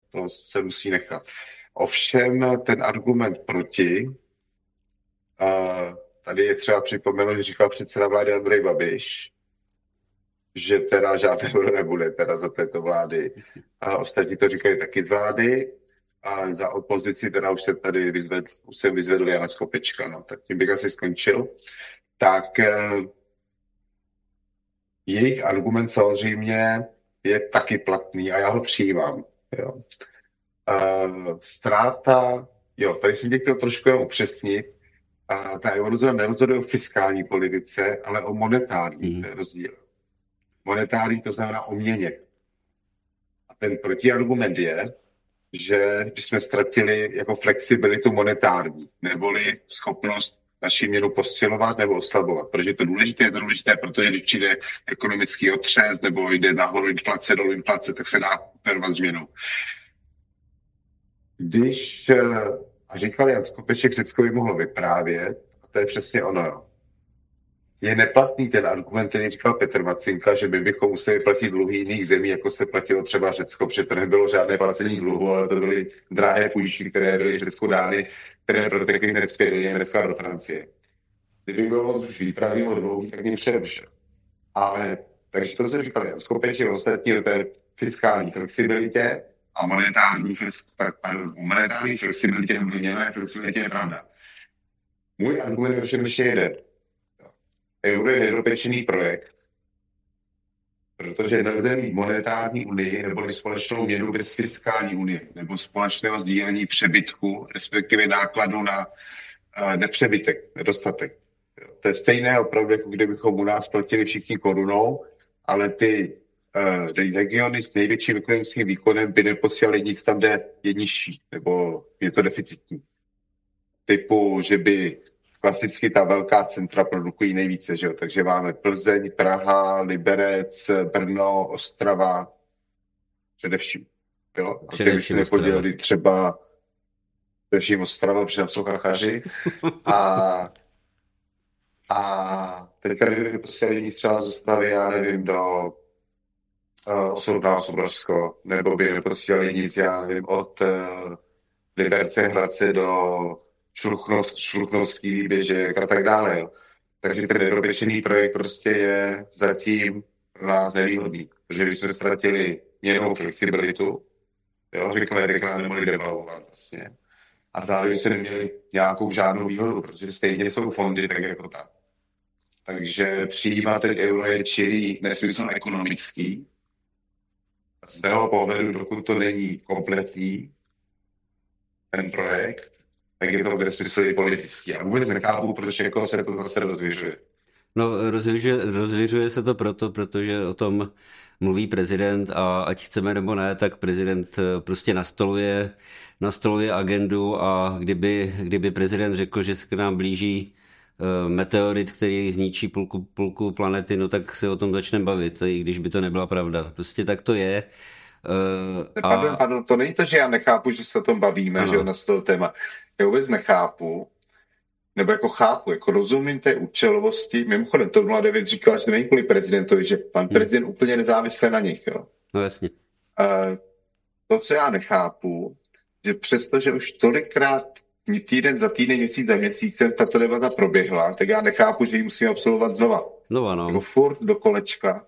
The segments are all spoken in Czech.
to se musí nechat. Ovšem ten argument proti, tady je třeba připomenout, že říkal předseda vlády Andrej Babiš, že teda žádné euro nebude teda za této vlády. A ostatní to říkali taky z vlády. A za opozici teda už jsem vyzvedl Jana Skopečka, no, tak tím bych asi skončil. Tak jejich argument samozřejmě je taky platný a já ho přijímám. Jo. Ztráta, tady jsem tě chtěl trošku jenom upřesnit, ta eurozóna nerozhoduje o fiskální politice, ale o monetární, to je rozdíl. Monetární to znamená o měně. A ten protiargument je, že jsme ztratili jako flexibilitu monetární, neboli schopnost naši měnu posilovat nebo oslabovat. Protože to je důležité, protože když přijde ekonomický otřes nebo jde nahoru inflace, dolů inflace, tak se dá operovat změnou. A říkal Jan Skopeček, Řecko by mohlo vyprávět, a to je přesně ono, jo. Je neplatný ten argument, který říkal Petr Macinka, že my bychom museli platit dluhy jiných zemí, jako se platilo třeba Řecko, protože to nebylo žádné placení dluhu, ale to byly drahé půjčky, které byly Řecku dány, které protekly hned zpět do Německa a do Francie. Kdyby bylo už vyprávět o dlouhý, tak mě přerušil. Ale, takže to se říkal Jan Skopeček, ostatní do té fiskální flexibilitě a monetární flexibilitě nebo měnové flexibilitě je pravda. Můj argument je všem ještě jeden. Euro je nedopečený projekt, protože nelze mít monetární unii nebo společnou měnu bez fiskální unie nebo společného sdílení přebytku, respektive nákladu na nepřebytek, nedostatek. To je stejné opravdu, jako kdybychom u nás platili všichni korunou, ale ty regiony s největším ekonomickým výkonem by neposílali nic tam, kde je nižší, nebo je to deficitní. Typu, že by klasicky ta velká centra produkují nejvíce, že jo? Takže máme Plzeň, Praha, Liberec, Brno, Ostrava, především. Jo? A kdyby si nepodělili třeba především Ostrava, protože tam jsou kachaři. A teďka kdyby posílali nic třeba z Ostravy, já nevím, do Osobrovsko, nebo by neposílali nic, já nevím, od Liberce, Hradce do Šluchnovský výběžek a tak dále. Jo. Takže ten nedopečený projekt prostě je zatím pro nás nevýhodný, protože když jsme ztratili měnovou flexibilitu, jo, řekněme, nemohli devalvovat vlastně. A zároveň se neměli nějakou žádnou výhodu, protože stejně jsou fondy tak jako tak. Takže přijímat teď euro je čirý nesmysl ekonomický. Z mého pohledu, dokud to není kompletní, ten projekt, tak je to nesmysl i politický. A vůbec nechápu, protože jako se to zase rozvěřuje. No, rozvěřuje se to protože o tom mluví prezident a ať chceme nebo ne, tak prezident prostě nastoluje agendu a kdyby prezident řekl, že se k nám blíží meteorit, který zničí půlku planety, no tak se o tom začneme bavit, i když by to nebyla pravda. Prostě tak to je. Pardon, to není to, že já nechápu, že se o tom bavíme, ano. Že na to téma. Já vůbec nechápu, nebo chápu, rozumím té účelovosti. Mimochodem, TOP 09 říkala, že to není kvůli prezidentovi, že pan prezident úplně nezávisle na nich. Jo. No jasně. To, co já nechápu, že přesto, že už tolikrát týden za týden, měsíc za měsícem tato debata proběhla, tak já nechápu, že ji musíme absolvovat znova. No. Furt do kolečka.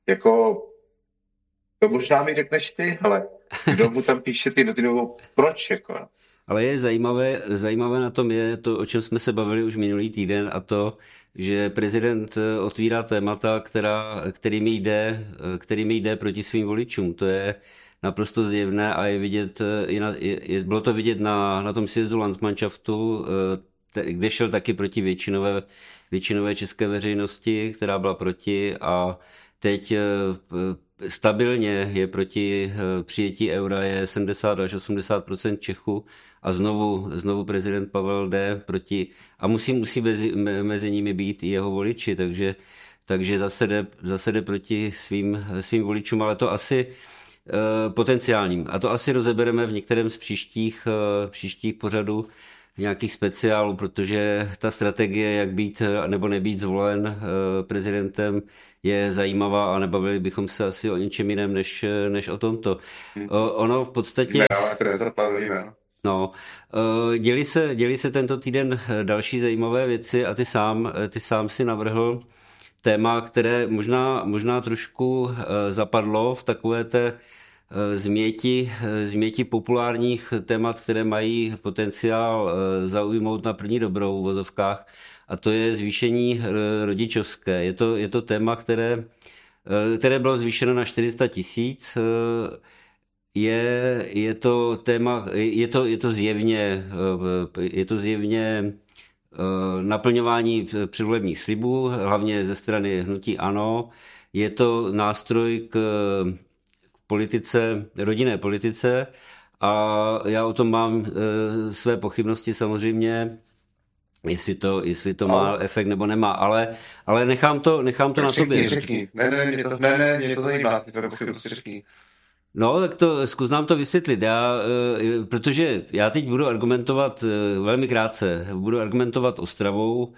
To možná mi řekneš ty, ale kdo mu tam píše ty notinovou, proč? Ale je zajímavé na tom je to, o čem jsme se bavili už minulý týden, a to, že prezident otvírá témata, kterými jde proti svým voličům. To je naprosto zjevné a je vidět, bylo to vidět na tom sjezdu Landsmannschaftu, kde šel taky proti většinové české veřejnosti, která byla proti, a teď stabilně je proti přijetí eura je 70 až 80% Čechů a znovu prezident Pavel jde proti a musí mezi nimi být i jeho voliči, takže zase jde proti svým voličům, ale to asi potenciálním. A to asi rozebereme v některém z příštích pořadů, nějakých speciálů, protože ta strategie, jak být nebo nebýt zvolen prezidentem, je zajímavá a nebavili bychom se asi o něčem jiném, než o tomto. Ono v podstatě... No, děli se tento týden další zajímavé věci a ty sám si navrhl téma, které možná trošku zapadlo v takové té změti populárních témat, které mají potenciál zaujmout na první dobrou v vozovkách, a to je zvýšení rodičovské. Je to téma, které bylo zvýšeno na 400 000. Je to téma, je to zjevně naplňování předvolebních slibů, hlavně ze strany hnutí ANO. Je to nástroj k politice, rodinné politice, a já o tom mám své pochybnosti samozřejmě, jestli to má efekt nebo nemá, ale nechám to na tobě. Řekni. Mě to zajímá, ty tvoje pochybnosti řekni. No, tak zkus nám to vysvětlit, protože já teď budu argumentovat velmi krátce, budu argumentovat Ostravou,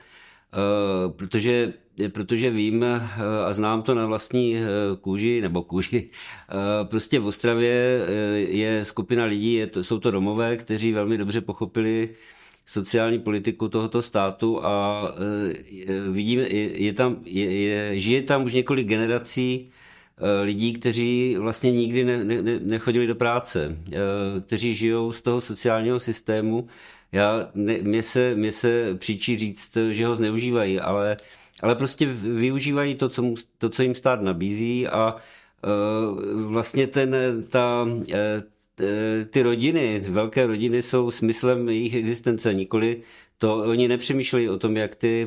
protože vím a znám to na vlastní kůži, prostě v Ostravě je skupina lidí, jsou to Romové, kteří velmi dobře pochopili sociální politiku tohoto státu a vidíme, žije tam už několik generací lidí, kteří vlastně nikdy nechodili do práce, kteří žijou z toho sociálního systému. Mně se příčí říct, že ho zneužívají, ale prostě využívají to, co jim stát nabízí, a vlastně ty rodiny, velké rodiny jsou smyslem jejich existence, nikoli to, oni nepřemýšlejí o tom, jak ty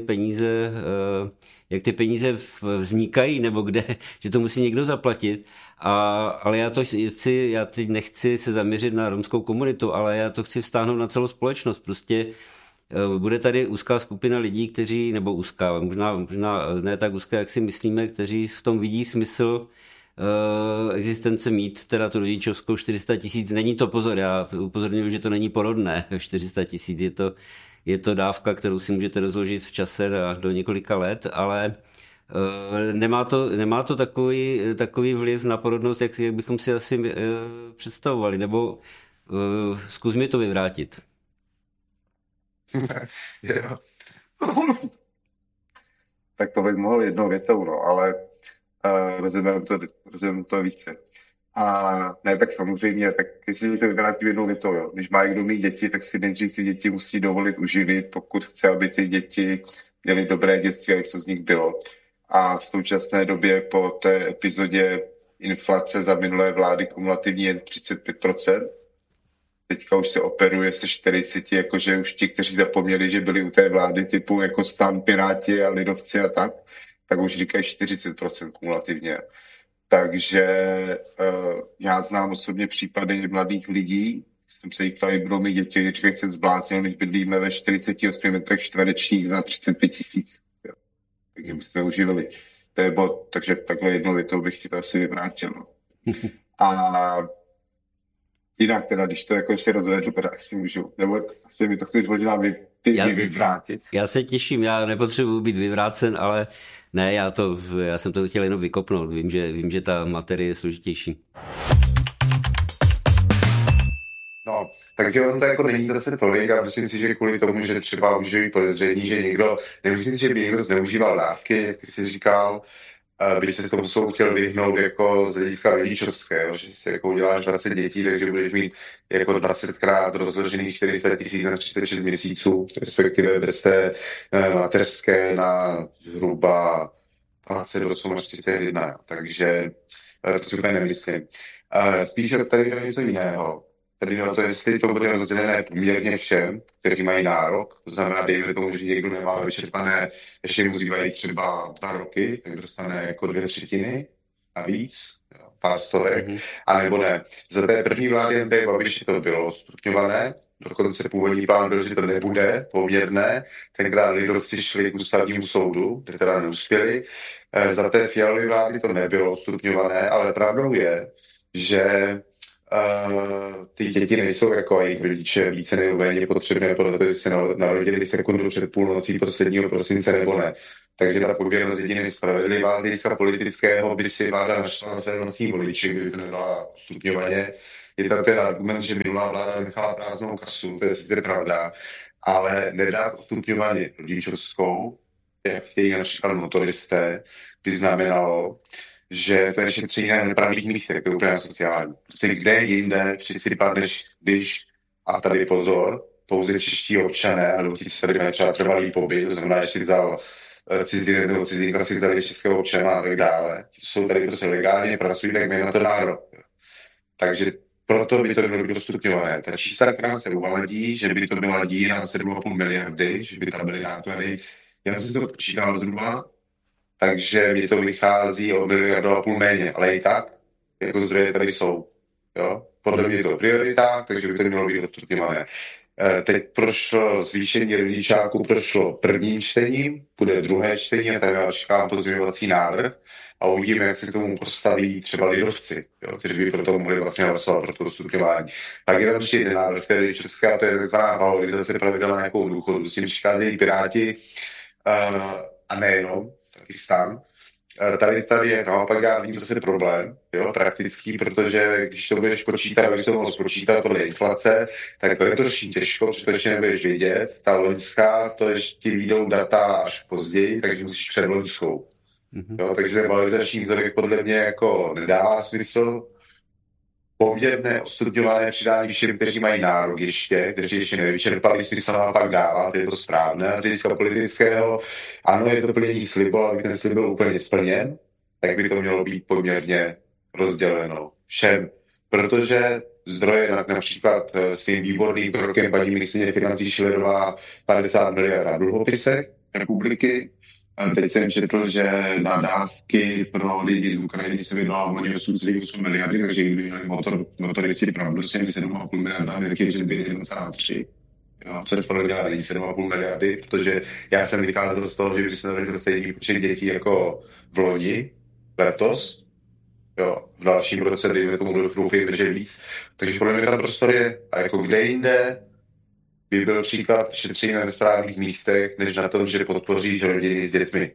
peníze vznikají, nebo kde, že to musí někdo zaplatit. Ale já teď nechci se zaměřit na romskou komunitu, ale já to chci vztáhnout na celou společnost. Prostě bude tady úzká skupina lidí, kteří, nebo úzká, možná ne tak úzká, jak si myslíme, kteří v tom vidí smysl existence mít teda tu rodičovskou 400 000. Není to, pozor, já upozorňuji, že to není porodné 400 000, je to dávka, kterou si můžete rozložit v čase do několika let, ale nemá to takový vliv na porodnost, jak bychom si asi představovali, nebo zkus mi to vyvrátit. Tak to bych mohl jednou větou, no, ale rozumím to více. A ne, tak samozřejmě, tak jestli to vyvrátím jednou větou, jo. Když má někdo mít děti, tak si nejdřív si děti musí dovolit uživit, pokud chce, aby ty děti měly dobré dětství, jak co z nich bylo. A v současné době po té epizodě inflace za minulé vlády kumulativní jen 35%. Teďka už se operuje se 40, jakože už ti, kteří zapomněli, že byli u té vlády typu jako STAN, Piráti a lidovci a tak už říkají 40% kumulativně. Takže já znám osobně případy mladých lidí, jsem se jich ptal, budou mít děti, říkají se zbláznil, než bydlíme ve 48 metrech čtverečních za 35 000. Takže my jsme uživili. To je bod, takže takhle jednou větou bych ti to asi vyvrátil. No. A jinak teda, když to jako ještě rozvedu, teda asi můžu, nebo asi mi to chceš možná vyvrátit. Já se těším, já nepotřebuji být vyvrácen, ale ne, já jsem to chtěl jenom vykopnout, vím, že ta materie je složitější. No, takže on to jako není zase tolik a myslím si, že kvůli tomu, že třeba uživí podezření, že nemyslím si, že by někdo zneužíval dávky, jak ty jsi říkal, by se tomu chtěl vyhnout jako z hlediska rodičovského, že si jako uděláš 20 dětí, takže budeš mít jako 20krát rozložených 400 000 na 36 měsíců, respektive bez té mateřské na zhruba 28 až 31, takže to si úplně nemyslím. Spíš tady je něco jiného. Tady to, jestli to bude rozdělené poměrně všem, kteří mají nárok, to znamená, dejme tomu, že někdo nemá vyčerpané, ještě mu zbývají třeba 2 roky, tak dostane jako 2/3 a víc, pár stovek, anebo ne. Za té první vlády Andreje Babiše to bylo stupňované, dokonce původní plán byl, že to nebude poměrné, tenkrát lidovci šli k ústavnímu soudu, kde teda neuspěli. Za té Fialovy vlády to nebylo stupňované, ale pravdou je, že ty děti nejsou jako jejich rodiče více nebo méně potřebné podle toho, jestli se narodili sekundu před půlnocí posledního prosince nebo ne. Takže ta poměrnost jedině spravedlivá. Z hlediska politického by si vláda našla své vlastní voliči, kdyby to nedala stupňovaně. Je tam ten argument, že minulá vláda nechala prázdnou kasu, to je sice pravda, ale nedát stupňovaně rodičovskou, jak chtějí například motoristé, by znamenalo, že to je šetření na nepravých místech, to je úplně sociální. Prostě kde jinde přisypat, než když, a tady pozor, pouze čeští občané, nebo ti, co tady mají třeba trvalý pobyt, to znamená, že si vzal cizinec nebo cizinka si vzali českého občana a tak dále. Jsou tady prostě legálně, pracují, tak mají na to nárok. Takže proto by to mělo být dostupňované. Ta čísla, která se uvádí, že by to byla díra 7,5 miliardy, že by tam byly náklady, já jsem si to počítal zhruba, takže mi to vychází o 1,5 miliardy méně, ale i tak, jako zdroje tady jsou. Jo? Podle mě je to priorita, takže by to mělo být dostupňované. Teď prošlo zvýšení rodičáku, prošlo prvním čtením, bude druhé čtení a tady já čekám pozměňovací návrh a uvidíme, jak se k tomu postaví třeba lidovci, jo, kteří by proto mohli vlastně hlasovat pro to dostupňování. Tak je tam ještě jeden návrh, který je česká, to je takzvaná valorizace pravidel na nějakou důchodu. S tím přicházejí Piráti a nejenom, taky STAN. Tady je naopak, já vidím zase problém, jo, praktický, protože když to budeš počítat, když to mohl spočítat podle inflace, tak to je trošku těžko, protože to ještě nebudeš vidět. Ta loňská, to ještě vyjdou data až později, takže musíš před loňskou. Jo, takže valorizační vzorek podle mě jako nedává smysl. Poměrné odstupňované přidání všem, kteří mají nárok ještě, kteří ještě nevyčerpali, smysl naopak dává, to je to správné. A z hlediska politického, ano, je to plnění slibu, ale aby ten slib byl úplně splněn, tak by to mělo být poměrně rozděleno všem. Protože zdroje, například s tím výborným krokem paní ministryně financí Schillerová 50 miliard na dluhopisech republiky. Teď jsem četl, že na dávky pro lidi z Ukrajiny se vydala hodně 8,8 miliardy, takže kdyby měli motoristi pravdu s těmi 7,5 miliardami, tak je, že by 1,3. Což podle mě není 7,5 miliardy, protože já jsem vycházel z toho, že by se narodil stejný počet dětí jako v loni, letos, jo, v dalším roce, kdy tomu doufejme, že víc. Takže podle mě tam prostor je, a jako kde jinde by byl příklad šetření na nesprávných místech, než na tom, že podpoří rodiny s dětmi.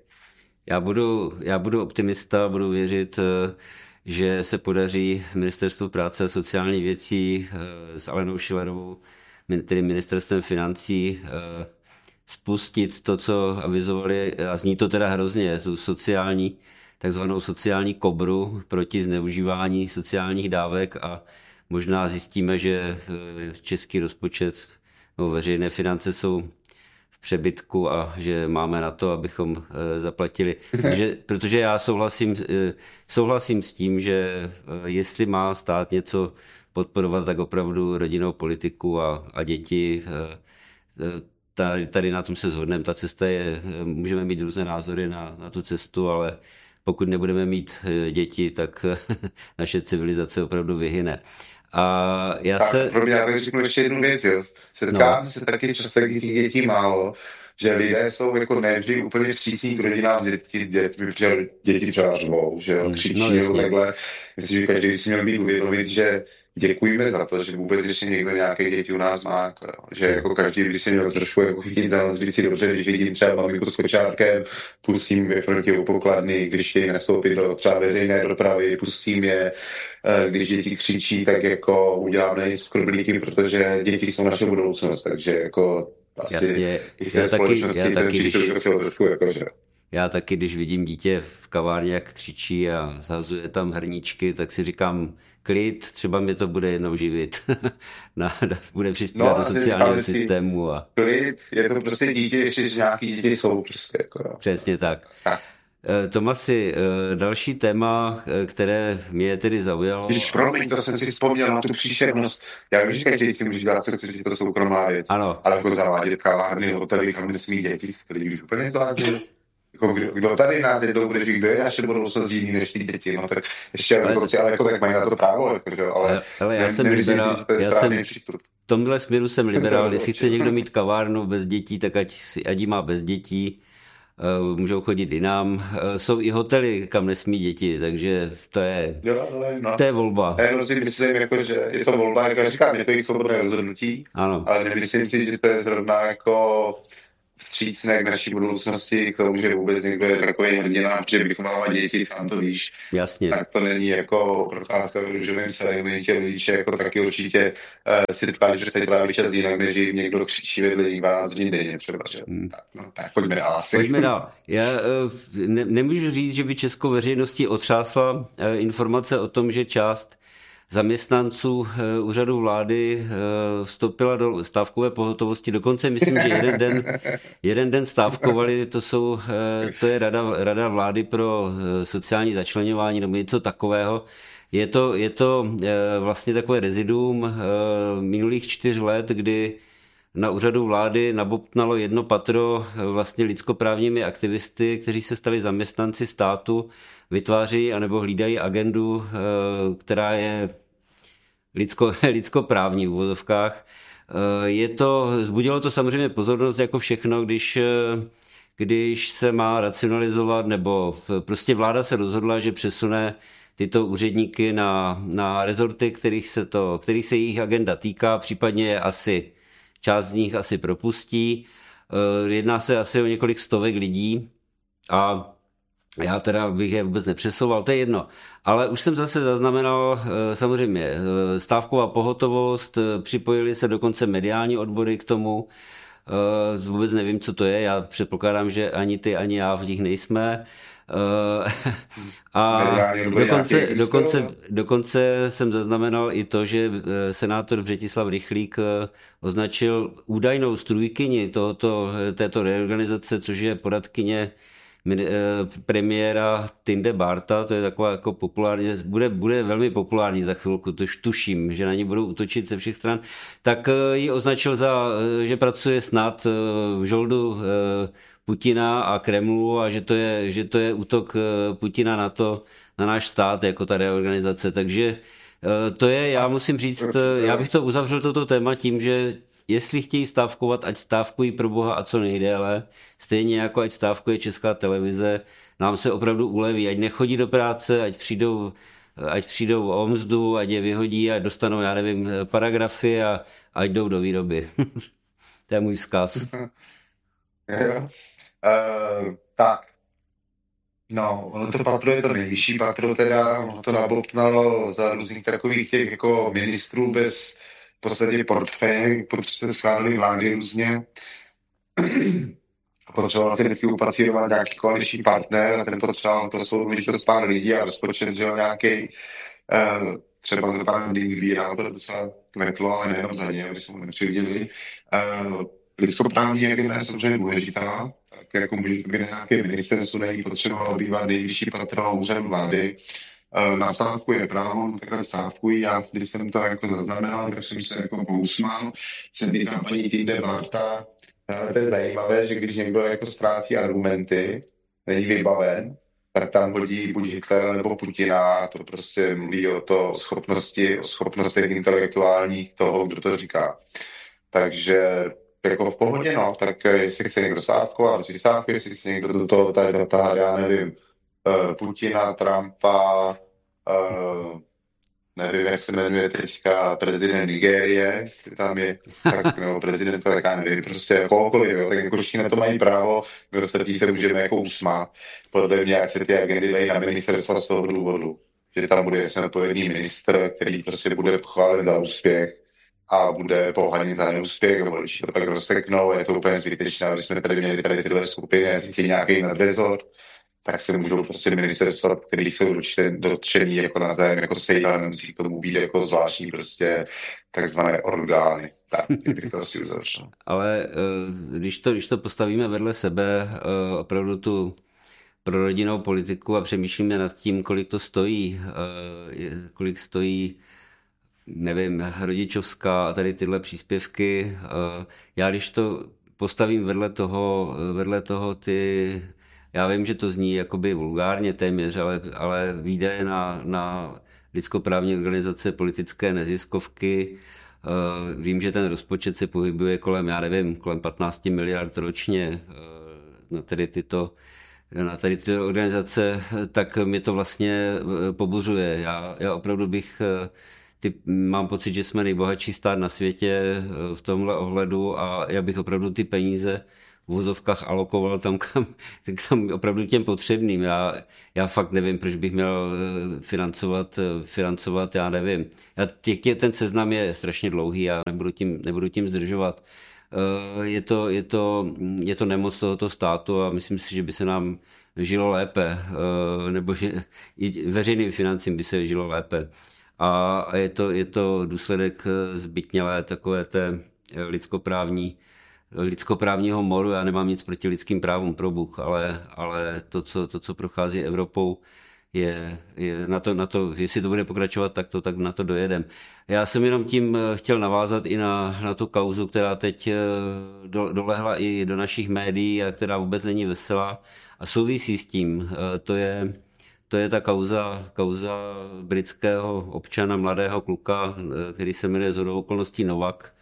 Já budu optimista, budu věřit, že se podaří Ministerstvu práce a sociálních věcí s Alenou Schillerovou, tedy ministerstvem financí, spustit to, co avizovali, a zní to teda hrozně, tu takzvanou sociální kobru proti zneužívání sociálních dávek a možná zjistíme, že český rozpočet nebo veřejné finance jsou v přebytku a že máme na to, abychom zaplatili. Protože já souhlasím s tím, že jestli má stát něco podporovat, tak opravdu rodinnou politiku a děti. Tady na tom se shodneme. Ta cesta je, můžeme mít různé názory na tu cestu, ale pokud nebudeme mít děti, tak naše civilizace opravdu vyhyne. A já bych řeknu ještě jednu věc, jo. Setkám se taky často, když dětí málo, že lidé jsou jako nevždy úplně vstřícní k rodinám děti třeba řvou, že jo, křičí takhle. Myslím, že každý by si měl být uvědomit, že děkujeme za to, že vůbec ještě někdo nějaké děti u nás má, jako, že jako každý by si měl trošku jako chytit za nás, říct si dobře, když vidím třeba maminku s kočárkem, pustím ve frontě u pokladny, když chtějí nastoupit do třeba veřejné dopravy, pustím je, když děti křičí, tak jako udělám na ně skrblíky, protože děti jsou naše budoucnost, takže jako asi jasně, já taky, když vidím dítě v kavárně, jak křičí a zhazuje tam hrníčky, tak si říkám, klid, třeba mě to bude jednou živit. Bude přispívat do sociálního systému. A... Klid, je to prostě dítě, ještě nějaký děti jsou prostě. Jako... Přesně tak. Tomasi, další téma, které mě tedy zaujalo... Promiň, to jsem si vzpomněl na tu příšernost. Já vím, že každý si může dělat, co chce, že to soukromá věc. Ano. Ale jako zavádět kavárny, hotely, kam nesmí děti, lidi už úplně zvládli. Jako kdo tady nás jednou bude říct, kdo je naše budoucnost jiný než ty děti, no tak ještě ale jako tak mají na to právo, jako, ale já jsem liberál, v tomhle směru jsem liberál, jestli chce někdo mít kavárnu bez dětí, tak ať ji má bez dětí, můžou chodit jinam. Jsou i hotely, kam nesmí děti, takže to je volba. Já si myslím, jako, že je to volba, jako říkám, je to jejich svobodné rozhodnutí, ano. Ale nemyslím si, že to je zrovna jako vstřícné k naší budoucnosti, k tomu, že vůbec někdo je takový hrdina, že vychovává děti, sám to víš. Jasně. Tak to není jako procházka v růžovém selení, tě rodiče jako taky určitě si dokáže představit právě čas jinak, než jim někdo křičí vedle 12 hodin denně třeba. Že? Tak pojďme dál asi. Pojďme dál. Já nemůžu říct, že by českou veřejnosti otřásla informace o tom, že část zaměstnanců úřadu vlády vstoupila do stávkové pohotovosti. Dokonce myslím, že jeden den stávkovali, to je rada vlády pro sociální začleňování nebo něco takového. Je to vlastně takové reziduum minulých 4 let, kdy na úřadu vlády nabobtnalo jedno patro vlastně lidskoprávními aktivisty, kteří se stali zaměstnanci státu, vytváří anebo hlídají agendu, která je lidskoprávní v úvodovkách. Zbudilo to samozřejmě pozornost jako všechno, když se má racionalizovat, nebo prostě vláda se rozhodla, že přesune tyto úředníky na rezorty, kterých se jejich agenda týká, případně část z nich asi propustí. Jedná se asi o několik stovek lidí a já teda bych je vůbec nepřesouval, to je jedno. Ale už jsem zase zaznamenal samozřejmě stávková pohotovost, připojili se dokonce mediální odbory k tomu. Vůbec nevím, co to je, já předpokládám, že ani ty, ani já v nich nejsme. A dokonce jsem zaznamenal i to, že senátor Břetislav Rychlík označil údajnou strůjkyni této reorganizace, což je poradkyně premiéra Tinde Barta, to je taková jako populární, bude velmi populární za chvilku, to tuším, že na ní budou útočit ze všech stran, tak ji označil že pracuje snad v žoldu Putina a Kremlu a že to je útok Putina na náš stát, jako ta reorganizace, takže já musím říct, já bych to uzavřel toto téma tím, že jestli chtějí stávkovat, ať stávkují pro boha a co nejdéle, stejně jako ať stávkuje Česká televize, nám se opravdu uleví, ať nechodí do práce, ať přijdou o mzdu, ať je vyhodí a dostanou, já nevím, paragrafy a ať jdou do výroby. To je můj vzkaz. Tak. No, ono to patro je to nejvyšší patro, teda ono to nabobtnalo za různých takových těch jako ministrů bez v podstatě portfeje, protože se schválili vlády různě. Potřeboval se vždycky upacírovat nějaký koaliční partner a ten potřeboval pro svou důležitost pár lidí a rozpočet, že nějaký třeba za pár lidí sbíral, to docela kvetlo, ale nejenom za ně, aby jsme mu nepřividěli. Lidskoprávní agenda je samozřejmě důležitá, tak jako může být nějaké ministerstvo, není potřeba obývat nejvyšší patro úřadu vlády. Na stávku je právo, takhle stávkují. Já, když jsem to jako zaznamenal, tak jsem se jako pousmál. Se týká paní Tinde Barta. To je zajímavé, že když někdo jako ztrácí argumenty, není vybaven, tak tam hodí buď Hitlera nebo Putina. To prostě mluví o schopnostech intelektuálních toho, kdo to říká. Takže jako v pohodě, no, tak jestli chce někdo stávkovat, jestli chce někdo do toho dotáhat, já nevím, Putina, Trumpa, nevím, jak se jmenuje teďka prezident Nigérie, jestli tam je, tak, nebo prezident, tak já nevím, prostě kohokoliv, jo, tak jako na to mají právo, my ostatní se můžeme jako usmát. Podle mě, jak se ty agendy dají na ministerstva z toho důvodu, že tam bude odpovědný ministr, který prostě bude pochválen za úspěch a bude pohanit za neúspěch, nebo když to tak rozseknou, je to úplně zbytečné, aby jsme tady měli tyhle skupiny, jestli chtějí nějaký nadrezort, tak se můžou prostě ministerstva, který jsou dotčený jako navzájem jako sejít, ale nemusí k tomu být jako zvláštní prostě takzvané orgány. Tak, bych to asi uzavřel. Ale když to postavíme vedle sebe, opravdu tu prorodinnou politiku a přemýšlíme nad tím, kolik to stojí, nevím, rodičovská a tady tyhle příspěvky. Já když to postavím vedle toho já vím, že to zní jakoby vulgárně téměř, ale výdaje na lidskoprávní organizace, politické neziskovky. Vím, že ten rozpočet se pohybuje kolem 15 miliard ročně. na tady tyto organizace, tak mě to vlastně pobuřuje. Já opravdu mám pocit, že jsme nejbohatší stát na světě v tomhle ohledu a já bych opravdu ty peníze v uvozovkách alokoval tam, kam opravdu těm potřebným. Já fakt nevím, proč bych měl financovat, já nevím. Ten seznam je strašně dlouhý a nebudu tím zdržovat. Je to nemoc tohoto státu a myslím si, že by se nám žilo lépe, nebo že i veřejným financím by se žilo lépe. A je to důsledek zbytnělé takové té lidskoprávního moru. Já nemám nic proti lidským právům, pro Bůh, ale to, co prochází Evropou, je na to, jestli to bude pokračovat, tak na to dojedem. Já jsem jenom tím chtěl navázat i na tu kauzu, která teď dolehla i do našich médií a která vůbec není veselá a souvisí s tím. To je ta kauza britského občana, mladého kluka, který se jmenuje shodou okolností Novak,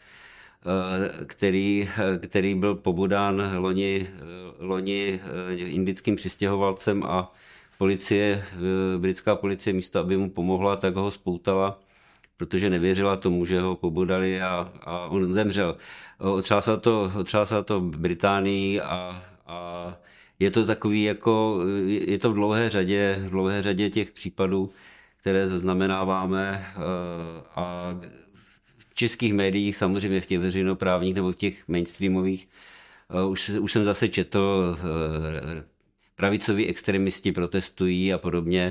který byl pobudán loni indickým přistěhovalcem a britská policie místo, aby mu pomohla, tak ho spoutala, protože nevěřila tomu, že ho pobudali a on zemřel. Otřásá to Británii a je to takový je to v dlouhé řadě těch případů, které zaznamenáváme a v českých médiích, samozřejmě v těch veřejnoprávních nebo v těch mainstreamových, už jsem zase četl, pravicoví extremisti protestují a podobně.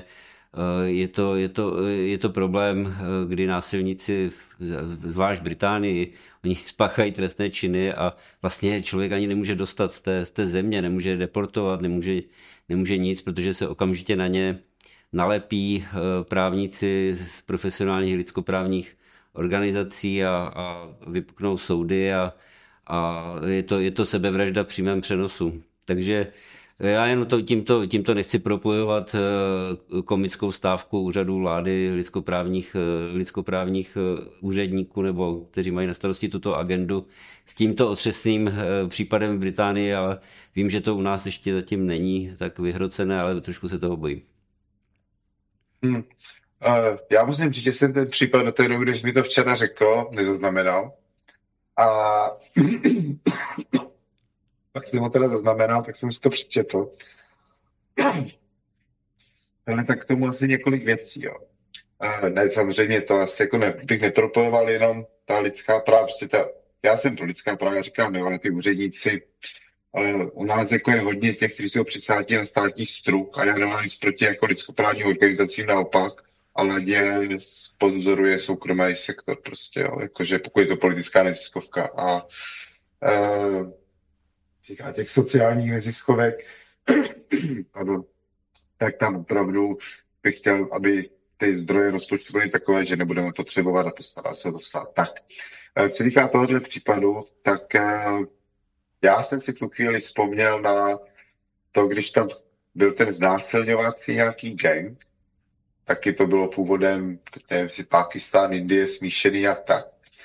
Je to problém, kdy násilníci, zvlášť v Británii, oni spáchají trestné činy a vlastně člověk ani nemůže dostat z té země, nemůže deportovat, nemůže nic, protože se okamžitě na ně nalepí právníci z profesionálních lidskoprávních organizací a vypuknou soudy a je to sebevražda v přímém přenosu. Takže já jen tímto nechci propojovat komickou stávku úřadů vlády, lidskoprávních úředníků, nebo kteří mají na starosti tuto agendu, s tímto otřesným případem v Británii, ale vím, že to u nás ještě zatím není tak vyhrocené, ale trošku se toho bojím. Já musím říct, že jsem ten případ do té doby, když mi to včera řekl, nezaznamenal. A tak jsem ho teda zaznamenal, tak jsem si to přečetl. Ale tak k tomu asi několik věcí. Jo. Ne, samozřejmě to asi jako bych nepropojoval jenom ta lidská práva. Prostě já jsem pro lidská práva, říkám, jo, ale ty úředníci, ale u nás jako je hodně těch, kteří jsou přisátí na státní struk a já nemám nic proti jako lidskoprávním organizacím, naopak, ale je sponzoruje soukromý sektor prostě, jo. Jakože pokud je to politická neziskovka a říká těch sociálních neziskovek, tak tam opravdu bych chtěl, aby ty zdroje rozpočtu byly takové, že nebudeme potřebovat a postará se dostat. Tak, co týká tohohle případu, tak já jsem si tu chvíli vzpomněl na to, když tam byl ten znásilňovací nějaký gang, taky to bylo původem, nevím si, Pákistán, Indie, smíšený a tak.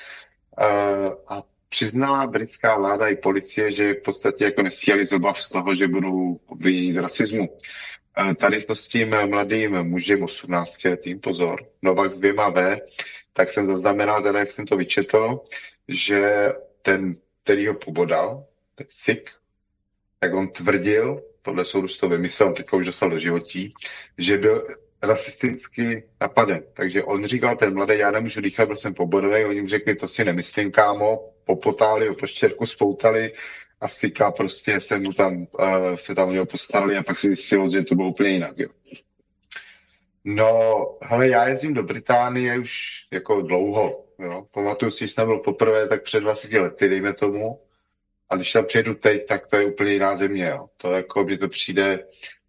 A přiznala britská vláda i policie, že v podstatě jako nestíhali z obav z toho, že budou obviněni z rasismu. Tady to s tím mladým mužem 18 letým, pozor, Novak s 2 V, tak jsem zaznamenal, teda jak jsem to vyčetl, že ten, který ho pobodal, ten Sik, tak on tvrdil, podle soudu to vymyslel, on teďka už dostal do životí, že byl rasisticky napaden. Takže on říkal, ten mladý, já nemůžu dýchat, byl jsem pobodaný, oni mu řekli, to si nemyslím, kámo, popotáli ho po štěrku, spoutali a Sika prostě se tam o něho postarali a pak si zjistilo, že to bylo úplně jinak. Jo. No, hele, já jezdím do Británie už jako dlouho. Jo. Pamatuju si, když jsem byl poprvé, tak před 20 lety, dejme tomu. A když tam přijedu teď, tak to je úplně jiná země. Jo. To jako, mně to přijde,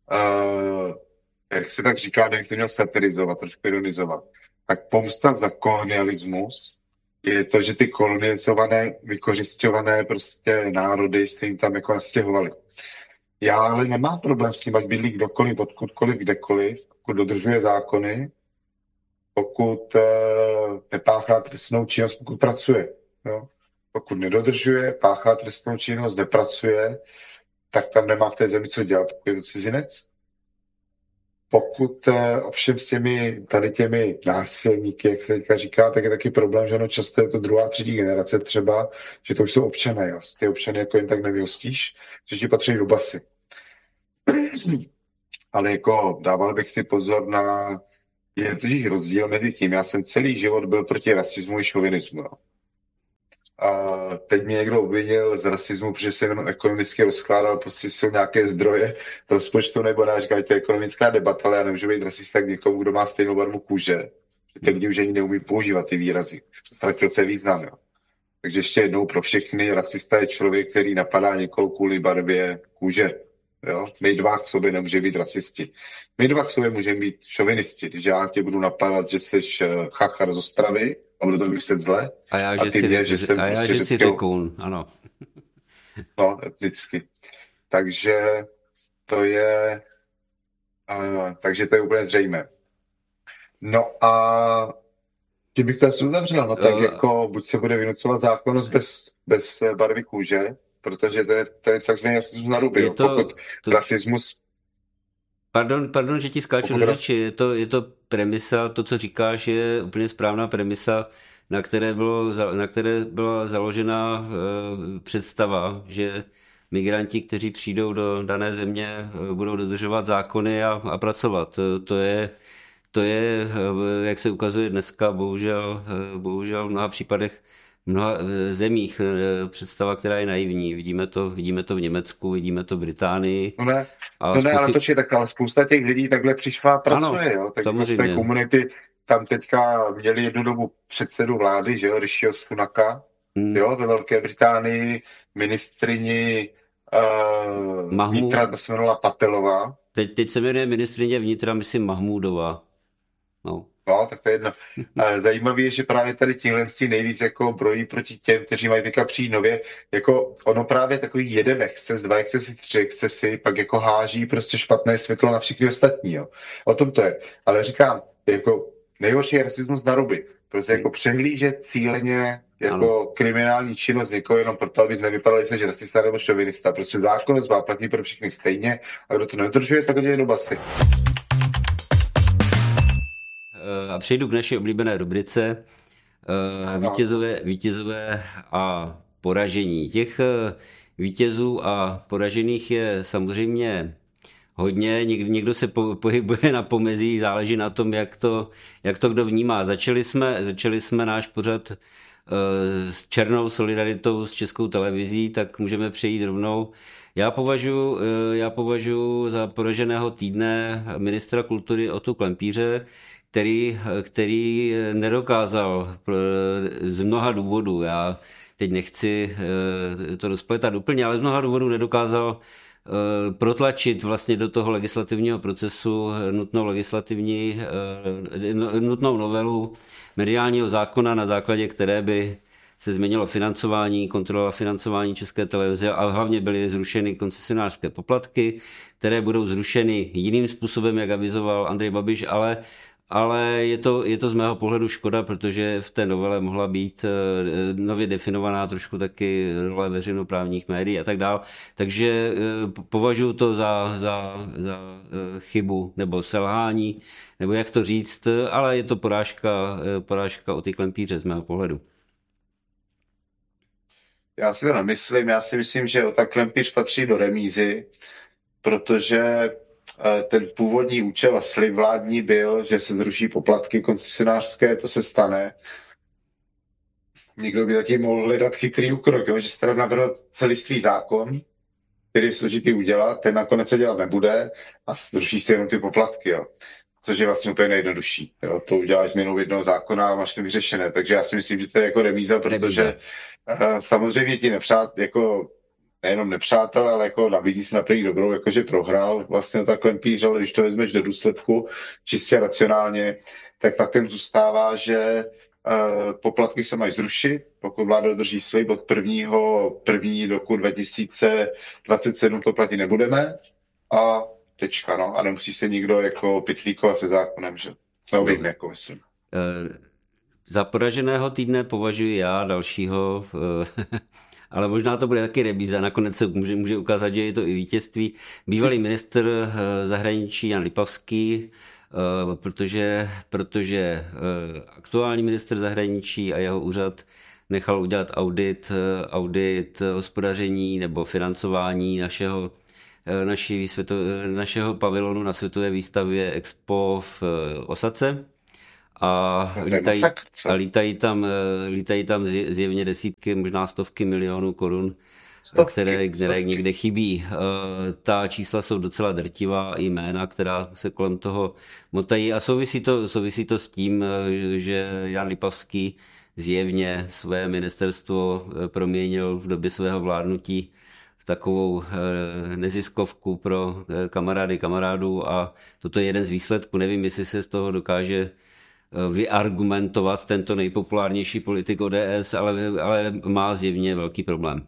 jak se tak říká, nevím, to měl satirizovat, trošku ironizovat. Tak pomsta za kolonialismus je to, že ty kolonizované, vykořisťované prostě národy se jim tam jako nastěhovali. Já ale nemám problém s tím, ať bydlí kdokoliv, odkudkoliv, kdekoliv, pokud dodržuje zákony, pokud nepáchá trestnou činnost, pokud pracuje. Jo? Pokud nedodržuje, páchá trestnou činnost, nepracuje, tak tam nemá v té zemi co dělat, pokud je to cizinec. Pokud ovšem s těmi násilníky, jak se teďka říká, tak je taky problém, že často je to druhá, třetí generace třeba, že to už jsou občané, jo. Ty občany jako jen tak nevyhostíš, že ti patří do basy. Ale jako dával bych si pozor na... Je totiž rozdíl mezi tím. Já jsem celý život byl proti rasismu i šovinismu. Jo. A teď mě někdo obvinil z rasismu, protože se jenom ekonomicky rozkládal, prostě jsou nějaké zdroje rozpočtu, nebo já říkám, to je ekonomická debata, ale já nemůžu být rasista k někomu, kdo má stejnou barvu kůže. Ty lidi už ani neumí používat ty výrazy. Už ztratil se význam. Jo. Takže ještě jednou pro všechny, rasista je člověk, který napadá někoho kvůli barvě kůže. Jo? My dva k sobě nemůže být rasisti. My dva k sobě můžeme být šovinisti. Když já tě budu napadat, že jsi chachar z Ostravy a budu to myslet zle. A ty mě, že jsem prostě si řekl, ano. No, etnicky. Takže to je úplně zřejmé. No a tím bych to asi uzavřel. No tak jako buď se bude vynucovat zákonnost bez barvy kůže, protože to je takzvaný rasismus na ruby. Pokud rasismus... Pardon, že ti skáču do řeči. Je to premisa, to, co říkáš, je úplně správná premisa, na které byla založena představa, že migranti, kteří přijdou do dané země, budou dodržovat zákony a pracovat. To je, jak se ukazuje dneska, bohužel v mnoha případech, v mnoha zemích představa, která je naivní. Vidíme to v Německu, vidíme to v Británii. Ale počkej, tak ale spousta těch lidí takhle přišla a pracuje. Ano, jo? Tak z té komunity tam teďka měli jednu dobu předsedu vlády, že jo, Rishiho Sunaka, jo, ve Velké Británii, ministrini vnitra, ta se jmenovala Patelová. Teď se jmenuje ministrině vnitra, myslím, Mahmudová. No, tak to je jedno. Zajímavé je, že právě tady tihle nejvíc jako brojí proti těm, kteří mají teďka přijít nově. Jako ono právě takový jeden exces, dva excesy, tři excesy, pak jako háží prostě špatné světlo na všechny ostatní. Jo. O tom to je. Ale říkám, jako nejhorší je rasismus na ruby. Prostě jako přehlížet cíleně jako kriminální činnost někoho jenom proto, aby nevypadali se, že rasista nebo šovinista. Prostě zákonnost má platí pro všechny stejně a kdo to nedržuje, tak je do basy. A přejdu k naší oblíbené rubrice vítězové a poražení. Těch vítězů a poražených je samozřejmě hodně, někdo se pohybuje na pomezí, záleží na tom, jak to kdo vnímá. Začali jsme náš pořad s černou solidaritou s Českou televizí, tak můžeme přejít rovnou. Já považuji za poraženého týdne ministra kultury Otu Klempíře, který nedokázal z mnoha důvodů, já teď nechci to rozpletat úplně, ale z mnoha důvodů nedokázal protlačit vlastně do toho legislativního procesu nutnou novelu mediálního zákona, na základě které by se změnilo financování, kontrola financování České televize, ale hlavně byly zrušeny koncesionářské poplatky, které budou zrušeny jiným způsobem, jak avizoval Andrej Babiš, ale je to z mého pohledu škoda, protože v té novele mohla být nově definovaná trošku taky role veřejnoprávních médií a tak dál. Takže považuji to za chybu nebo selhání, nebo jak to říct, ale je to porážka Oty Klempíře z mého pohledu. Já si to nemyslím, já si myslím, že Ota Klempíř patří do remízy, protože ten původní účel a slib vládní byl, že se zruší poplatky koncesionářské, to se stane. Někdo by taky mohl hledat chytrý úkrok, jo? Že se teda navrhl celistvý zákon, který je složitý udělat, ten nakonec se dělat nebude a zruší se jenom ty poplatky. Jo? Což je vlastně úplně nejjednodušší. Jo? To uděláš změnou jednoho zákona a máš to vyřešené. Takže já si myslím, že to je jako remíza, protože samozřejmě ti jako nejenom nepřátel, ale jako nabízí se naprý dobrou, jakože prohrál vlastně tak Klempíř, ale když to vezmeš do důsledku čistě racionálně, tak faktem zůstává, že poplatky se mají zrušit, pokud vláda dodrží slib od 1. roku 2027 to platit nebudeme a tečka, no. A nemusí se nikdo jako pytlíkovat se zákonem, že? No, vím, jako myslím. Za poraženého týdne považuji já dalšího, ale možná to bude taky remíza, nakonec se může ukázat, že je to i vítězství. Bývalý ministr zahraničí Jan Lipavský, protože aktuální ministr zahraničí a jeho úřad nechal udělat audit hospodaření nebo financování našeho pavilonu na světové výstavě Expo v Osace. A lítají tam zjevně desítky, možná stovky milionů korun, které někde chybí. Ta čísla jsou docela drtivá, i jména, která se kolem toho motají, a souvisí to s tím, že Jan Lipavský zjevně své ministerstvo proměnil v době svého vládnutí v takovou neziskovku pro kamarádů, a toto je jeden z výsledků. Nevím, jestli se z toho dokáže vyargumentovat tento nejpopulárnější politik ODS, ale má zjevně velký problém.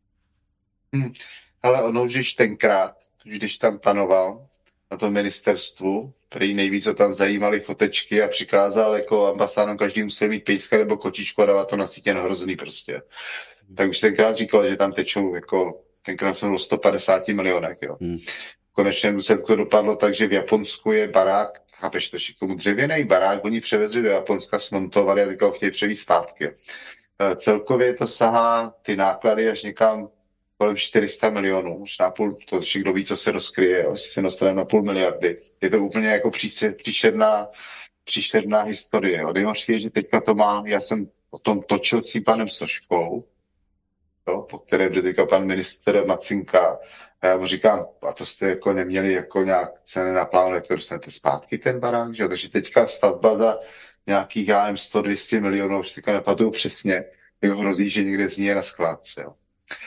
Ale ono už tenkrát, když tam panoval na tom ministerstvu, který nejvíc ho tam zajímaly fotečky a přikázal jako ambasádům, každý musel mít pejska nebo kočičku a dávat to na sítě hrozný prostě. Tak už tenkrát říkal, že tam tečou jako, tenkrát jsem byl 150 milionech, jo. Konečně důsledku dopadlo tak, že v Japonsku je barák, chápeš to, k tomu dřevěný barák, oni převezli do Japonska, smontovali a teďka ho chtějí převést zpátky. Celkově to sahá ty náklady až někam kolem 400 milionů, už na půl, to kdo ví, co se rozkryje, jestli se dostane na 0,5 miliardy. Je to úplně jako příšerná historie. Nejhorší je, že teďka to má, já jsem o tom točil s tím panem Soškou, jo, po kterém byl teďka pan ministr Macinka, a já mu říkám, a to jste jako neměli jako nějak ceny na plánu, jak to dostanete zpátky ten barák, že? Takže teďka stavba za nějakých 100-200 milionů, už teďka nepamatuju přesně, jak hrozí, že někde z ní je na skládce. Jo.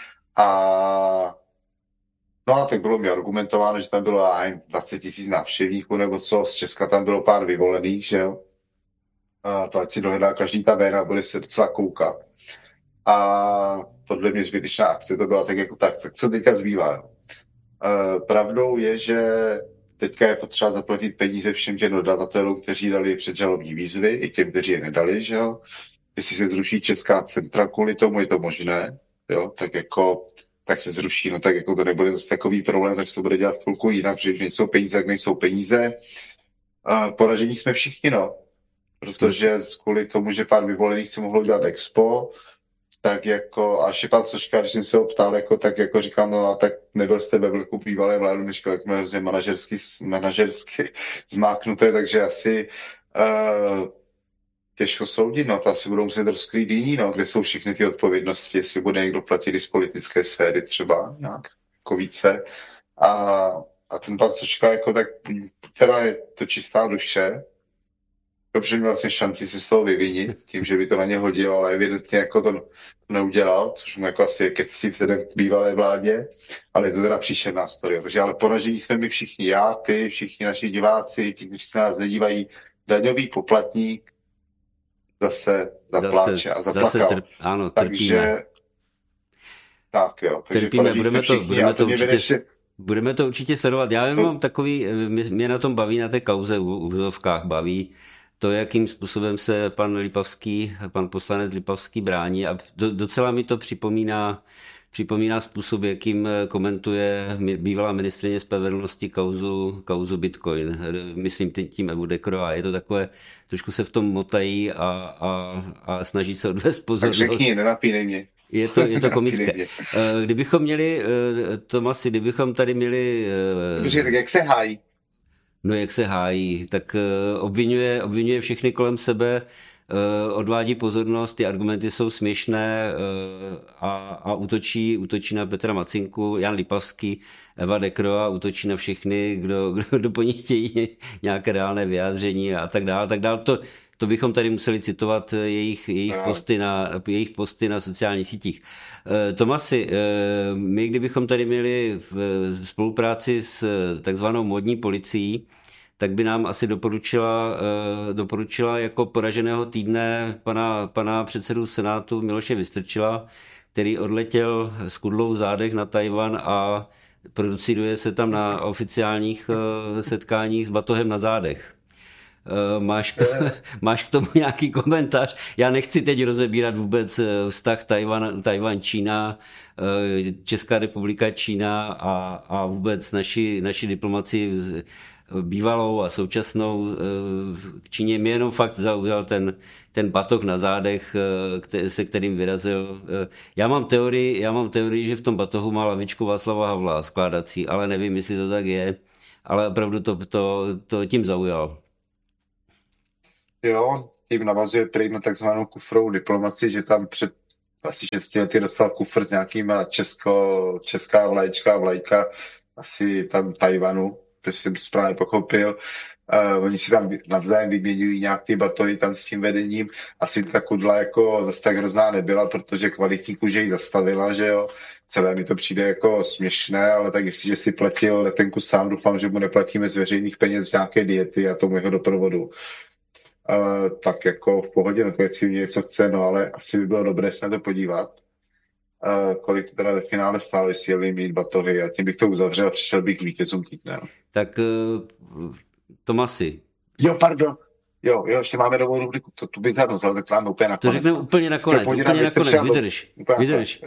No a tak bylo mi argumentováno, že tam bylo 20 000 návštěvníků nebo co, z Česka tam bylo pár vyvolených, že jo. A to ať si dohledá každý ta ven a bude se docela koukat. A podle mě zbytečná akce to byla tak jako tak co teďka zbývá, jo. Pravdou je, že teďka je potřeba zaplatit peníze všem těm dodavatelům, kteří dali předžalobní výzvy, i těm, kteří je nedali, že jo. Jestli se zruší Česká centra kvůli tomu, je to možné, jo, tak se zruší, no tak jako to nebude zase takový problém, tak se to bude dělat chvilku jinak, protože když nejsou peníze, tak nejsou peníze. Poražení jsme všichni, no, protože kvůli tomu, že pár vyvolených si mohlo dělat Expo, tak jako, a Štěpán Soška, když jsem se ho ptal, jako, tak jako říkám, no a tak nebyl jste ve vlivu bývalé vlády, než jak jsme hrozně manažersky zmáknuté, takže asi těžko soudit, no, to asi budou muset rozkrýt jiní, no, kde jsou všechny ty odpovědnosti, jestli bude někdo platit i z politické sféry třeba nějak jako více. A ten pan Soška, jako tak, teda je to čistá duše, dobře měl vlastně šanci si z toho vyvinit, tím, že by to na ně hodil, ale evidentně jako to neudělal, což mu jako asi je keci vzhledem k bývalé vládě, ale je to teda příšerná historie. Takže ale poražení jsme my všichni, já, ty, všichni naši diváci, ti, kteří se nás nedívají, daňový poplatník zase zapláče a zaplakal. Ano, takže tak jo. Takže trpíme, budeme to určitě sledovat. Já mám takový, mě na tom baví, na té kauze v uvozovkách baví to, jakým způsobem se pan poslanec Lipavský brání, a docela mi to připomíná způsob, jakým komentuje bývalá ministryně spravedlnosti kauzu Bitcoin. Myslím tím Evu Dekrová. Je to takové, trošku se v tom motají a snaží se odvést pozornost. Tak řekni, nenapínej mě. Je to komické. Kdybychom měli, Tomasi, tady měli... Dobře, tak jak se hájí? No jak se hájí, tak obvinuje všechny kolem sebe, odvádí pozornost, ty argumenty jsou směšné a útočí na Petra Macinku, Jan Lipavský, Eva Dekrová, útočí na všechny, kdo po nich chtějí nějaké reálné vyjádření a tak dále. To bychom tady museli citovat jejich posty na sociálních sítích. Tomasi, my kdybychom tady měli v spolupráci s takzvanou modní policií, tak by nám asi doporučila jako poraženého týdne pana předsedu Senátu Miloše Vystrčila, který odletěl s kudlou v zádech na Tajvan a producuje se tam na oficiálních setkáních s batohem na zádech. Máš k tomu nějaký komentář? Já nechci teď rozebírat vůbec vztah Tajvan, Čína, Česká republika, Čína a vůbec naši diplomaci bývalou a současnou k Číně. Mě jenom fakt zaujal ten batoh na zádech, se kterým vyrazil. Já mám teorii, že v tom batohu má lavičku Václava Havla skládací, ale nevím, jestli to tak je, ale opravdu to tím zaujal. Jo, tím navazuje prý na takzvanou kufrovou diplomaci, že tam před asi 6 lety dostal kufr s nějakýma česká vlajka, asi tam Tajvanu, protože jsem to správně pochopil. Oni si tam navzájem vyměňují nějak ty batohy tam s tím vedením. Asi ta kudla jako zase tak hrozná nebyla, protože kvalitní kůže ji zastavila, že jo. Celé mi to přijde jako směšné, ale tak jestliže si platil letenku sám, doufám, že mu neplatíme z veřejných peněz nějaké diety a tomu jeho doprovodu. Tak jako v pohodě, no to je něco chce, no ale asi by bylo dobré se na to podívat. Kolik to teda ve finále stálo, jestli jeli mít batohy a tím bych to uzavřel a přišel bych k vítězům týdne. No. Tak Tomasi. Jo, pardon. Jo, ještě máme novou rubriku, tu bizarnost, ale tak máme úplně nakonec. To řekneme úplně nakonec, vydrž.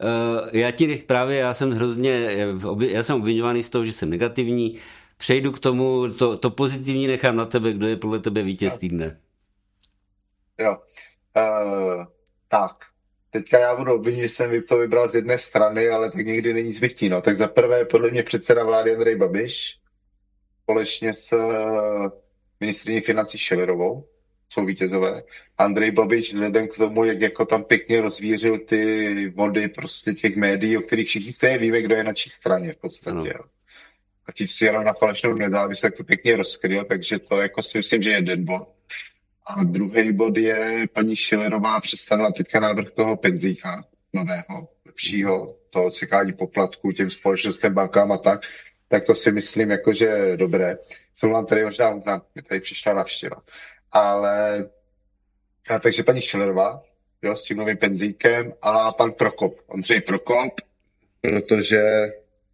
Já jsem obviňovaný z toho, že jsem negativní. Přejdu k tomu, to pozitivní nechám na tebe, kdo je podle tebe vítěz týdne. Jo, tak. Teďka já budu obvinit, že jsem to vybral z jedné strany, ale tak někdy není zvyklý. No. Tak za prvé podle mě předseda vlády Andrej Babiš, společně s ministryní financí Schillerovou, jsou vítězové. Andrej Babiš vzhledem k tomu, jak jako tam pěkně rozvířil ty vody prostě těch médií, o kterých všichni stejně víme, kdo je na čí straně v podstatě. Jo. A ti si jenom na falešnou nezávislost, tak to pěkně rozkryl, takže to jako si myslím, že je jeden bod. A druhý bod je, paní Schillerová představila teďka návrh toho penzíka nového, lepšího, toho cekání poplatku těm společnostem, bankám a tak to si myslím, jako, že je dobré. Jsou vám tady možná, mě tady přišla navštěva. Ale, takže paní Schillerová, jo, s tím novým penzíkem a pan Prokop, Ondřej Prokop, protože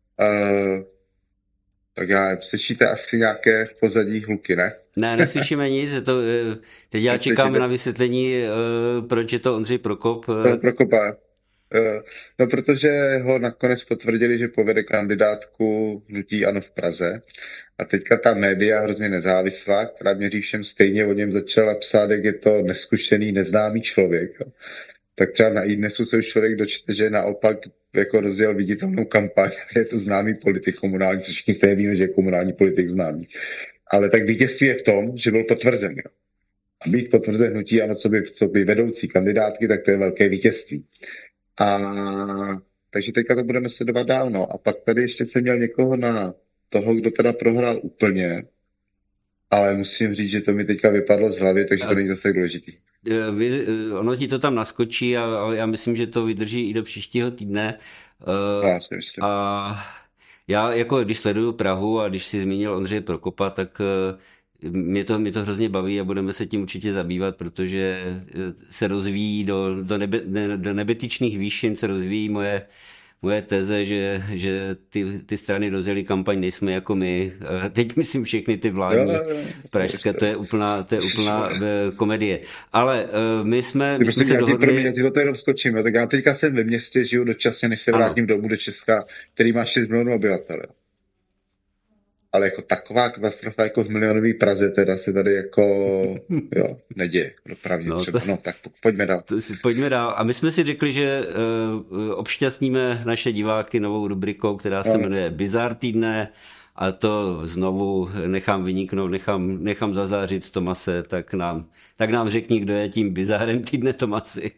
tak slyšíte asi nějaké v pozadí hluky, ne? Ne, neslyšíme nic. Teď já čekám na vysvětlení, proč je to Ondřej Prokop. Prokopa. No, protože ho nakonec potvrdili, že povede kandidátku hnutí ANO v Praze. A teďka ta média hrozně nezávislá, která měří všem stejně, o něm začala psát, jak je to neskušený, neznámý člověk. Jo. Tak třeba na iDnesu se už člověk dočte, že naopak jako rozjel viditelnou kampaň, je to známý politik komunální, což všichni stejně víme, že je komunální politik známý. Ale tak vítězství je v tom, že byl potvrzen. Jo. A být potvrzen hnutí ANO, co by vedoucí kandidátky, tak to je velké vítězství. A takže teďka to budeme sledovat dál. No. A pak tady ještě jsem měl někoho na toho, kdo teda prohrál úplně, ale musím říct, že to mi teďka vypadlo z hlavy, takže to není zase tak důležitý. Ono ti to tam naskočí, ale já myslím, že to vydrží i do příštího týdne. Já si myslím. A já jako když sleduju Prahu a když si zmínil Ondřeje Prokopa, tak mě to hrozně baví a budeme se tím určitě zabývat, protože se rozvíjí do nebetyčných výšin, se rozvíjí moje teze, že ty strany rozjeli kampaň Nejsme jako my. Teď myslím všechny ty vládní pražské, to je úplná komedie. Ale my jsme se dohodli... Já to jenom skočím, tak já teďka jsem ve městě, žiju dočasně, než se vrátím domů do Česka, který má 6 milionů obyvatel. Ale jako taková katastrofa jako v milionové Praze teda se tady jako neděje dopravně třeba. No tak pojďme dál. Pojďme dál. A my jsme si řekli, že obšťastníme naše diváky novou rubrikou, která se jmenuje Bizár týdne, a to znovu nechám vyniknout, nechám zazářit Tomase, tak nám řekni, kdo je tím bizárem týdne, Tomasi.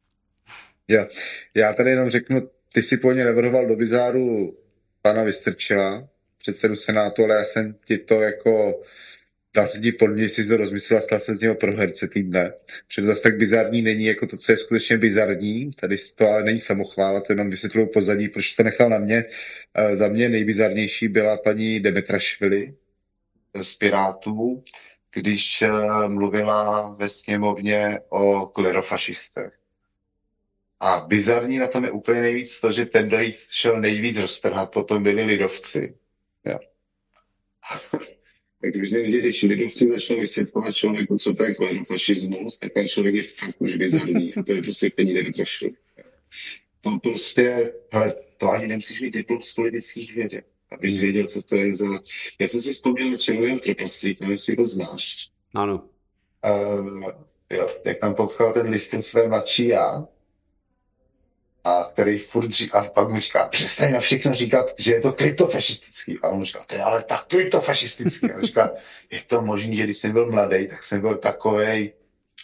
Já tady jenom řeknu, ty si původně navrhoval do bizáru pana Vystrčila, předsedu Senátu, ale já jsem ti to jako dá se ti podle si to rozmyslel a stal se z něho proherce týdne. Protože zase tak bizarní není jako to, co je skutečně bizarní. Tady to ale není samochvála, to jenom vysvětluju pozadí, proč to nechal na mě. Za mě nejbizarnější byla paní Demetrašvili z Pirátů, když mluvila ve sněmovně o klerofašistech. A bizarní na tom je úplně nejvíc to, že ten, kdo šel nejvíc roztrhat, potom byli lidovci. Jo. Tak když lidovci začnou vysvětlovat člověku, co to je klerofašismus, tak ten člověk je fakt už bizarní. To je prostě peníze netrašil. To prostě, ale to ani nemusíš mít diplom z politických věd, abys věděl, co to je za... Já jsem si vzpomněl na Červeného trpaslíka, nevím, jestli to znáš. Ano. Jo, jak tam potkal ten listin své mladší já, a který furt říká, a pak mu říká, přestaň na všechno říkat, že je to kryptofašistický. A on říká, to je ale tak kryptofašistický. A on říká, je to možný, že když jsem byl mladý, tak jsem byl takovej,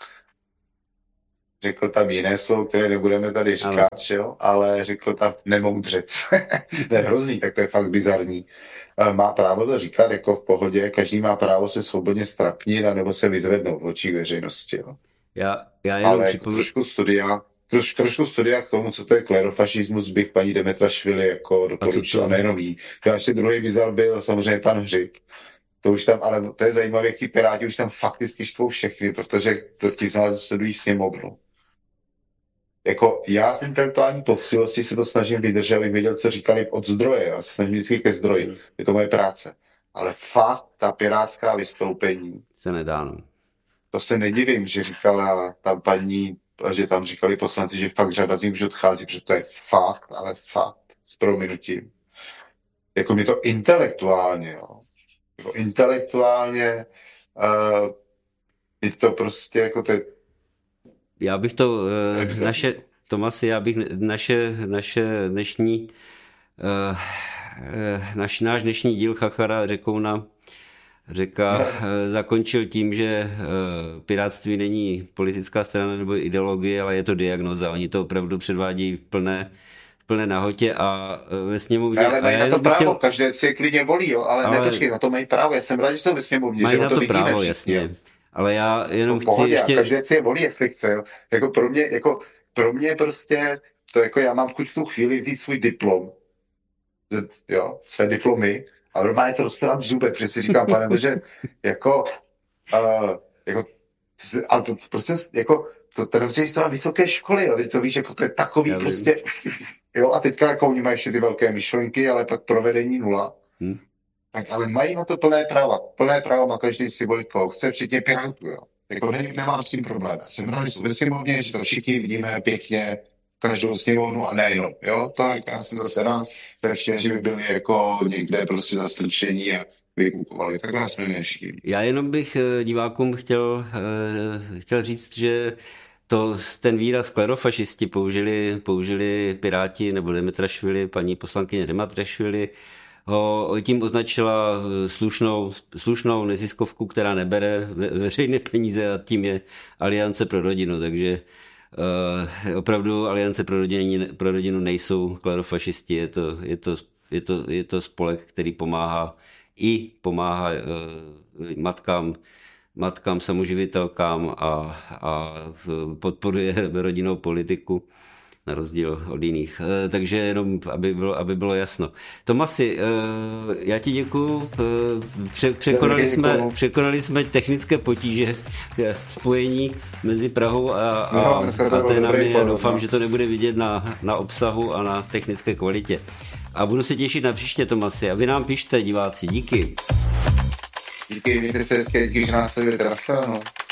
řekl tam jiné slovo, které nebudeme tady říkat, že jo? Ale řekl tam nemoudřec. To je hrozný, tak to je fakt bizarní. Má právo to říkat jako v pohodě, každý má právo se svobodně strapnit a nebo se vyzvednout v očích veřejnosti. Jo? Já jenom ale trošku studia k tomu, co to je klerofašismus, bych paní Demetrašvili jako doporučil, nejenom jí. Ještě druhý bizar byl samozřejmě pan Hřib. To už tam, ale to je zajímavé, jaký Piráti už tam fakticky štvou všechny, protože to ti z nás sledují sněmovnu. Jako já jsem intelektuální poctivosti se to snažím vydržet, abych věděl, co říkali od zdroje. Já se snažím vždycky ke zdroji. Je to moje práce. Ale fakt ta pirátská vystoupení se nedá, no. To se nedivím, že říkala tam paní, že tam říkali poslanci, že fakt řada z nich už odchází, protože to je fakt, ale fakt, s prominutím. Jako mě to intelektuálně, jo. Jako intelektuálně je to prostě jako to je... Já bych to, naše dnešní náš dnešní díl Chachara zakončil tím, že pirátství není politická strana nebo ideologie, ale je to diagnoza. Oni to opravdu předvádějí v plné nahotě a ve sněmovně. Ale mají na to právo, každé si je klidně volí, jo, ale nepočkej, na to mají právo. Já jsem rád, že jsou ve sněmovně. Mají že na to vidíme právo, všichni, jasně. Jo. Ale já jenom pohodě, chci ještě... Každé si je volí, jestli chce. Jo. Jako pro mě prostě, to jako já mám chuť v tu chvíli vzít svůj diplom, jo, své diplomy, a normálně to dostávám v zubech, protože si říkám, pane Bože, ale to prostě, jako, to nemusíš to na vysoké školy, jo, to víš, jako to je takový prostě, jo, a teďka jako oni mají ještě ty velké myšlenky, ale pak provedení nula. Tak ale mají na to plné práva má každý si volit, koho chce, včetně Pirátů, jo. Jako nemám s tím problém. Jsem rád, že jsou ve sněmovně, že to všichni vidíme pěkně, každou sněmovnu a nejenom, jo, tak já jsem zase rád, že by byli jako někde prostě zastrčení a vykukovali, tak nás jsme všichni. Já jenom bych divákům chtěl říct, že ten výraz klerofašisti použili Piráti nebo Demetrašvili, paní poslankyně Demetrašvili, ho tím označila slušnou neziskovku, která nebere veřejné peníze, a tím je Aliance pro rodinu, takže opravdu Aliance pro rodinu nejsou klerofašisti, je to spolek, který pomáhá matkám samoživitelkám a podporuje rodinnou politiku na rozdíl od jiných. Takže jenom, aby bylo jasno. Tomasi, já ti děkuju. Překonali jsme technické potíže spojení mezi Prahou a Aténami. Doufám, že to nebude vidět na obsahu a na technické kvalitě. A budu se těšit na příště, Tomasi. A vy nám pište, diváci. Díky. Díky, mějte se hezky, díky, že nás sledujete.